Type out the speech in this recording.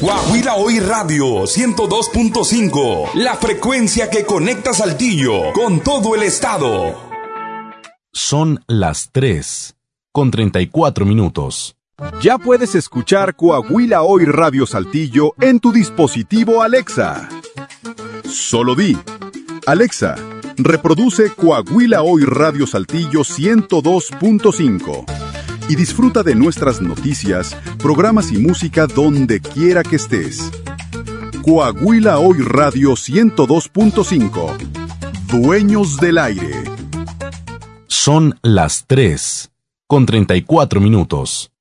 Coahuila Hoy Radio 102.5, la frecuencia que conecta Saltillo con todo el estado. Son las 3:34. Ya puedes escuchar Coahuila Hoy Radio Saltillo en tu dispositivo Alexa. Solo di: Alexa, reproduce Coahuila Hoy Radio Saltillo 102.5 y disfruta de nuestras noticias, programas y música donde quiera que estés. Coahuila Hoy Radio 102.5. Dueños del aire. Son las 3:34.